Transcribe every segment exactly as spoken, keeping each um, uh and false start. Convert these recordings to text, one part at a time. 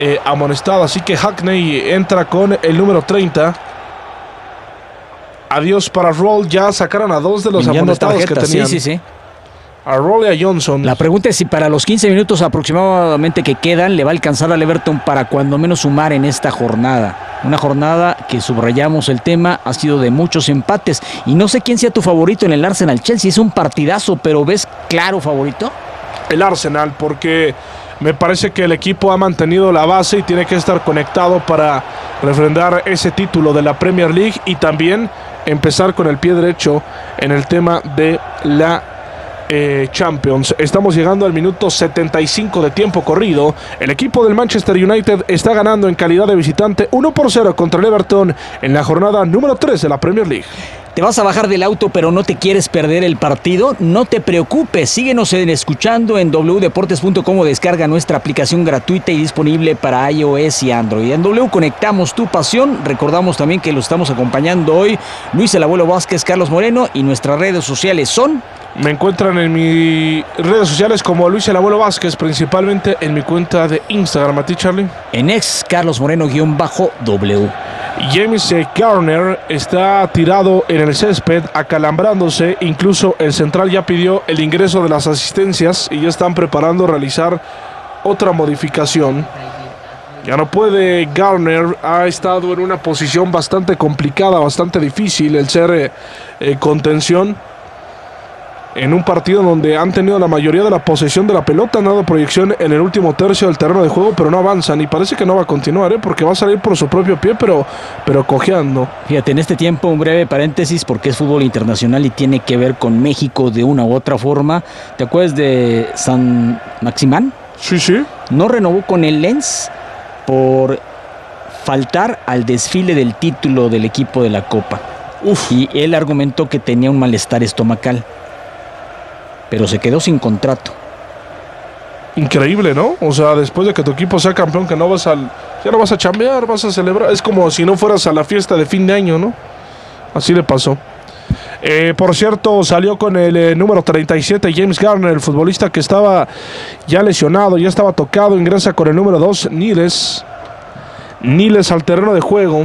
eh, amonestado. Así que Hackney entra con el número treinta. Adiós para Roll. Ya sacaron a dos de los Enviando amonestados tarjetas, que tenían. Sí, sí, sí. A Roll y a Johnson. La pregunta es si para los quince minutos aproximadamente que quedan le va a alcanzar al Everton para cuando menos sumar en esta jornada. Una jornada que, subrayamos el tema, ha sido de muchos empates. Y no sé quién sea tu favorito en el Arsenal-Chelsea. Es un partidazo, pero ¿ves claro favorito? El Arsenal, porque me parece que el equipo ha mantenido la base y tiene que estar conectado para refrendar ese título de la Premier League y también empezar con el pie derecho en el tema de la Eh, Champions. Estamos llegando al minuto setenta y cinco de tiempo corrido. El equipo del Manchester United está ganando en calidad de visitante uno por cero contra el Everton en la jornada número tres de la Premier League. ¿Te vas a bajar del auto pero no te quieres perder el partido? No te preocupes, síguenos en escuchando en doble u deportes punto com o descarga nuestra aplicación gratuita y disponible para iOS y Android. En W conectamos tu pasión. Recordamos también que lo estamos acompañando hoy Luis el Abuelo Vázquez, Carlos Moreno, y nuestras redes sociales son... Me encuentran en mis redes sociales como Luis el Abuelo Vázquez, principalmente en mi cuenta de Instagram. ¿A ti, Charlie? En ex Carlos Moreno-W. James Garner está tirado en el césped, acalambrándose. Incluso el central ya pidió el ingreso de las asistencias y ya están preparando realizar otra modificación. Ya no puede Garner. Ha estado en una posición bastante complicada, bastante difícil el ser eh, eh, contención en un partido donde han tenido la mayoría de la posesión de la pelota, han dado proyección en el último tercio del terreno de juego, pero no avanzan y parece que no va a continuar, ¿eh? Porque va a salir por su propio pie, pero, pero cojeando. Fíjate, en este tiempo un breve paréntesis porque es fútbol internacional y tiene que ver con México de una u otra forma. ¿Te acuerdas de San Maximán? Sí, sí. No renovó con el Lens por faltar al desfile del título del equipo de la Copa. Uf. Y él argumentó que tenía un malestar estomacal, pero se quedó sin contrato. Increíble, ¿no? O sea, después de que tu equipo sea campeón, que no vas al... Ya no vas a chambear, vas a celebrar. Es como si no fueras a la fiesta de fin de año, ¿no? Así le pasó. Eh, por cierto, salió con el eh, número treinta y siete, James Garner, el futbolista que estaba ya lesionado, ya estaba tocado. Ingresa con el número dos, Niles. Niles al terreno de juego.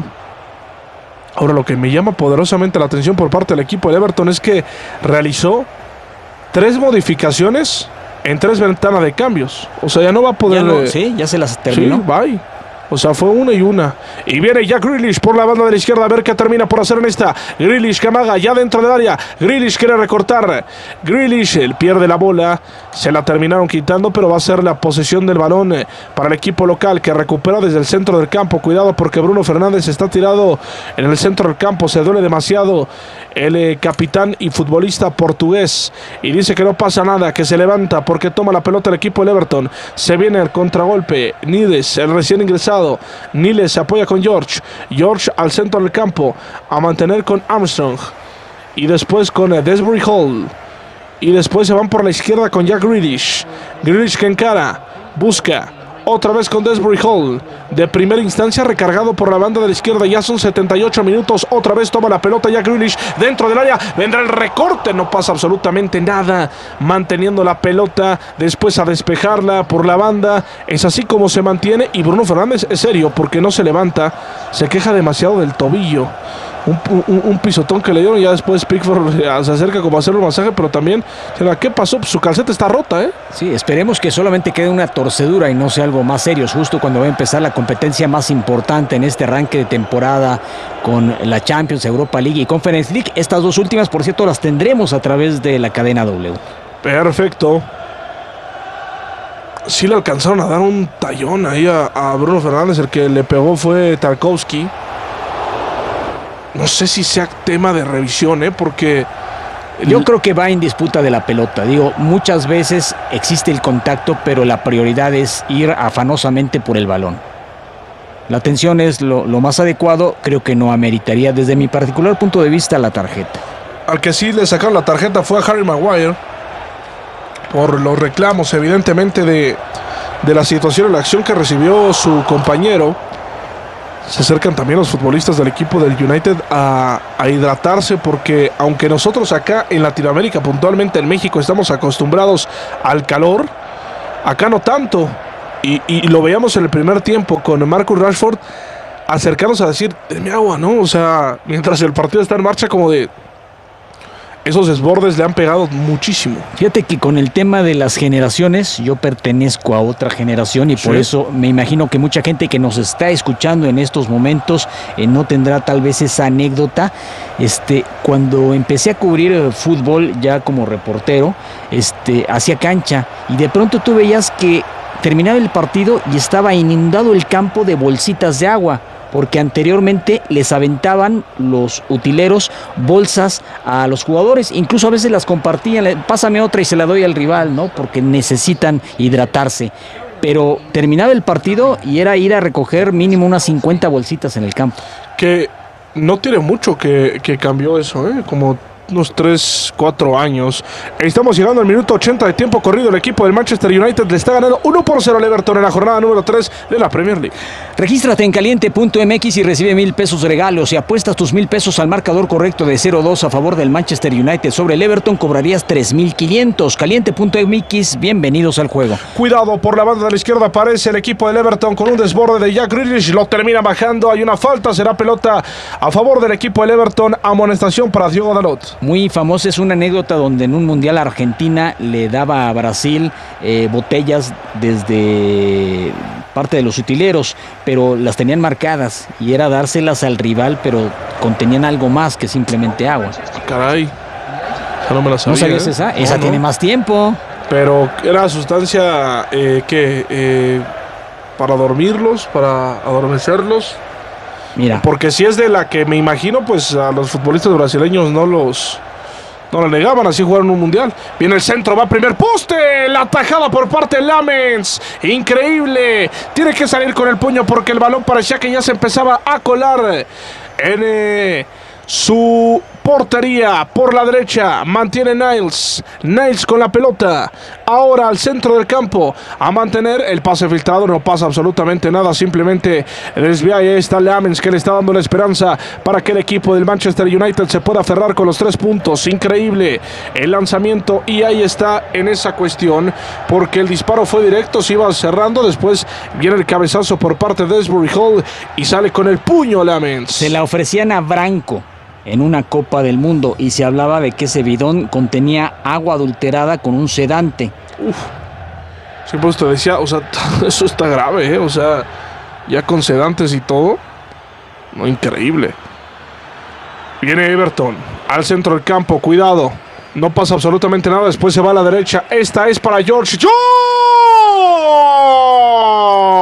Ahora, lo que me llama poderosamente la atención por parte del equipo del Everton es que realizó tres modificaciones en tres ventanas de cambios. O sea, ya no va a poder... Ya no, eh, sí, ya se las terminó. Sí, bye. O sea, fue una y una. Y viene Jack Grealish por la banda de la izquierda. A ver qué termina por hacer en esta. Grealish que amaga ya dentro del área. Grealish quiere recortar. Grealish él pierde la bola. Se la terminaron quitando, pero va a ser la posesión del balón para el equipo local, que recupera desde el centro del campo. Cuidado porque Bruno Fernández está tirado en el centro del campo. Se duele demasiado el eh, capitán y futbolista portugués. Y dice que no pasa nada, que se levanta porque toma la pelota el equipo del Everton. Se viene el contragolpe. Nides, el recién ingresado. Niles se apoya con George. George al centro del campo a mantener con Armstrong. Y después con Desbury Hall. Y después se van por la izquierda con Jack Grealish. Grealish que encara, busca. Otra vez con Desbury Hall. De primera instancia recargado por la banda de la izquierda. Ya son setenta y ocho minutos. Otra vez toma la pelota Jack Grealish dentro del área. Vendrá el recorte. No pasa absolutamente nada. Manteniendo la pelota. Después a despejarla por la banda. Es así como se mantiene. Y Bruno Fernández es serio porque no se levanta. Se queja demasiado del tobillo. Un, un, un pisotón que le dieron. Ya después Pickford se acerca como a hacerle un masaje. Pero también, ¿qué pasó? Pues su calceta está rota, ¿eh? Sí, esperemos que solamente quede una torcedura y no sea algo más serio, justo cuando va a empezar la competencia más importante en este arranque de temporada con la Champions, Europa League y Conference League. Estas dos últimas, por cierto, las tendremos a través de la cadena W. Perfecto. Sí le alcanzaron a dar un tallón ahí a, a Bruno Fernández. El que le pegó fue Tarkowski. No sé si sea tema de revisión, ¿eh? Porque... Yo creo que va en disputa de la pelota. Digo, muchas veces existe el contacto, pero la prioridad es ir afanosamente por el balón. La atención es lo, lo más adecuado. Creo que no ameritaría, desde mi particular punto de vista, la tarjeta. Al que sí le sacaron la tarjeta fue a Harry Maguire. Por los reclamos, evidentemente, de, de la situación en la acción que recibió su compañero. Se acercan también los futbolistas del equipo del United a, a hidratarse, porque aunque nosotros acá en Latinoamérica, puntualmente en México, estamos acostumbrados al calor, acá no tanto. Y, y lo veíamos en el primer tiempo con Marcus Rashford acercarnos a decir, denme agua, ¿no? O sea, mientras el partido está en marcha, como de... Esos desbordes le han pegado muchísimo. Fíjate que con el tema de las generaciones, yo pertenezco a otra generación y sí. Por eso me imagino que mucha gente que nos está escuchando en estos momentos eh, no tendrá tal vez esa anécdota. Este, cuando empecé a cubrir el fútbol ya como reportero, este, hacía cancha y de pronto tú veías que terminaba el partido y estaba inundado el campo de bolsitas de agua, porque anteriormente les aventaban los utileros bolsas a los jugadores, incluso a veces las compartían, pásame otra y se la doy al rival, ¿no? Porque necesitan hidratarse. Pero terminaba el partido y era ir a recoger mínimo unas cincuenta bolsitas en el campo. Que no tiene mucho que, que cambió eso, ¿eh? Como unos tres, cuatro años. Estamos llegando al minuto ochenta de tiempo corrido. El equipo del Manchester United le está ganando uno por cero al Everton en la jornada número tres de la Premier League. Regístrate en caliente punto m x y recibe mil pesos regalos. Si apuestas tus mil pesos al marcador correcto de cero dos a favor del Manchester United sobre el Everton, cobrarías tres mil quinientos. caliente punto m x, bienvenidos al juego. Cuidado, por la banda de la izquierda aparece el equipo del Everton con un desborde de Jack Grealish. Lo termina bajando. Hay una falta, será pelota a favor del equipo del Everton. Amonestación para Diogo Dalot. Muy famosa es una anécdota donde en un mundial Argentina le daba a Brasil eh, botellas desde parte de los utileros, pero las tenían marcadas y era dárselas al rival, pero contenían algo más que simplemente agua. Caray, esa no me la sabía. ¿No sabías ¿eh? esa? No, esa no. tiene más tiempo. Pero era sustancia eh, que eh, para dormirlos, para adormecerlos. Mira. Porque si es de la que me imagino, pues a los futbolistas brasileños no los... No lo negaban, así jugaron un mundial. Viene el centro, va primer poste. La tajada por parte de Lamens. Increíble. Tiene que salir con el puño porque el balón parecía que ya se empezaba a colar en eh, su portería. Por la derecha mantiene Niles. Niles con la pelota. Ahora al centro del campo. A mantener el pase filtrado. No pasa absolutamente nada. Simplemente desvía y ahí está Lamens, que le está dando la esperanza para que el equipo del Manchester United se pueda aferrar con los tres puntos. Increíble el lanzamiento. Y ahí está en esa cuestión. Porque el disparo fue directo. Se iba cerrando. Después viene el cabezazo por parte de Desbury Hall. Y sale con el puño Lamens. Se la ofrecían a Branco en una Copa del Mundo y se hablaba de que ese bidón contenía agua adulterada con un sedante. Uf, sí, pues te decía, o sea, eso está grave, ¿eh? O sea, ya con sedantes y todo, no, increíble. Viene Everton al centro del campo, cuidado, no pasa absolutamente nada, después se va a la derecha, esta es para George. ¡George!